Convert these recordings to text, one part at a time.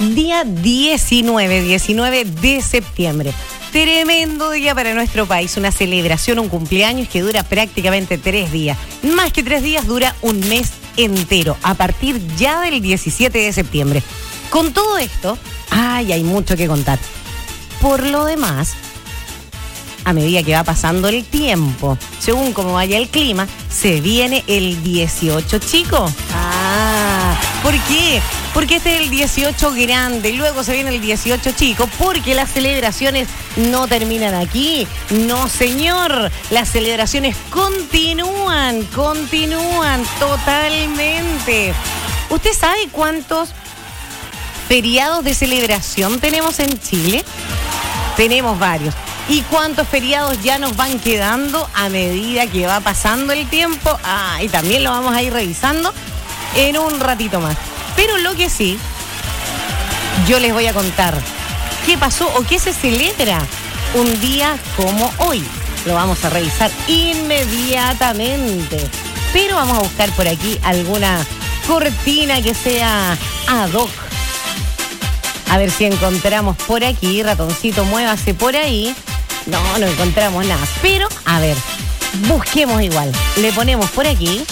Día 19 de septiembre. Tremendo día para nuestro país, una celebración, un cumpleaños que dura prácticamente 3 días. Más que 3 días, dura un mes entero, a partir ya del 17 de septiembre. Con todo esto, hay mucho que contar. Por lo demás, a medida que va pasando el tiempo, según cómo vaya el clima, se viene el 18, chicos. ¿Por qué? Porque este es el 18 grande, luego se viene el 18 chico, porque las celebraciones no terminan aquí. No, señor, las celebraciones continúan totalmente. ¿Usted sabe cuántos feriados de celebración tenemos en Chile? Tenemos varios. ¿Y cuántos feriados ya nos van quedando a medida que va pasando el tiempo? Y también lo vamos a ir revisando en un ratito más. Pero lo que sí, yo les voy a contar qué pasó o qué se celebra un día como hoy. Lo vamos a revisar inmediatamente. Pero vamos a buscar por aquí alguna cortina que sea ad hoc. A ver si encontramos por aquí. Ratoncito, muévase por ahí. No encontramos nada. Pero, a ver, busquemos igual. Le ponemos por aquí.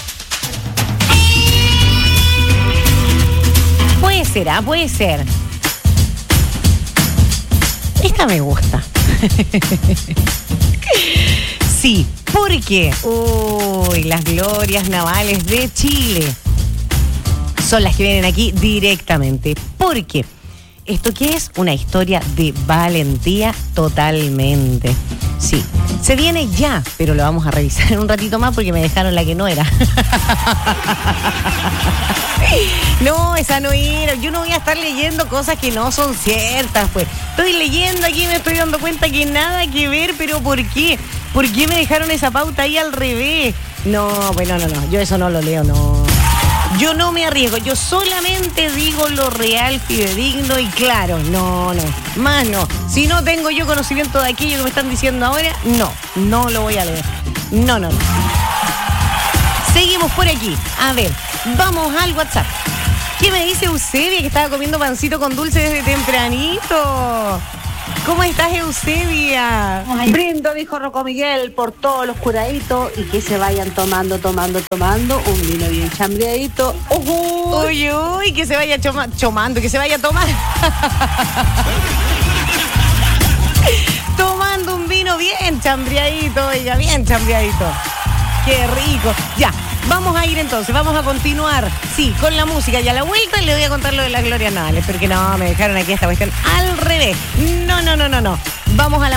Puede ser. Esta me gusta. Sí, porque las glorias navales de Chile son las que vienen aquí directamente. Porque esto que es una historia de valentía totalmente. Sí, se viene ya, pero lo vamos a revisar en un ratito más porque me dejaron la que no era. No, esa no era. Yo no voy a estar leyendo cosas que no son ciertas, pues. Estoy leyendo aquí y me estoy dando cuenta que nada que ver, pero ¿por qué? ¿Por qué me dejaron esa pauta ahí al revés? No, bueno, no. Yo eso no lo leo, no. Yo no me arriesgo, yo solamente digo lo real, fidedigno y claro. No. Más no. Si no tengo yo conocimiento de aquello que me están diciendo ahora, no lo voy a leer. No. Seguimos por aquí. A ver, vamos al WhatsApp. ¿Qué me dice Eusebia, que estaba comiendo pancito con dulce desde tempranito? ¿Cómo estás, Eusebia? Brindo, dijo Rocco Miguel, por todos los curaditos y que se vayan tomando un vino bien chambreadito. Uy, que se vaya chomando, que se vaya a tomar. Tomando un vino bien chambreadito, oiga, bien chambreadito. Qué rico. Ya, vamos a ir entonces, vamos a continuar, sí, con la música. Y a la vuelta le voy a contar lo de las glorias navales, porque no, me dejaron aquí esta cuestión al revés. No. Vamos a la